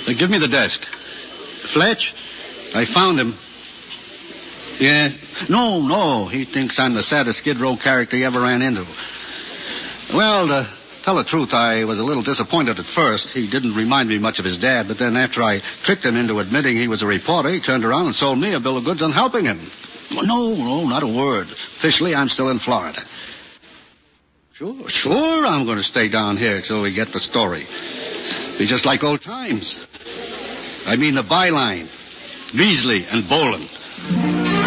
Give me the desk. Fletch? I found him. Yeah. No. He thinks I'm the saddest Skid Row character he ever ran into. Well, to tell the truth, I was a little disappointed at first. He didn't remind me much of his dad, but then after I tricked him into admitting he was a reporter, he turned around and sold me a bill of goods on helping him. No, not a word. Officially, I'm still in Florida. Sure, I'm going to stay down here till we get the story. Be just like old times. I mean the byline. Beasley and Boland.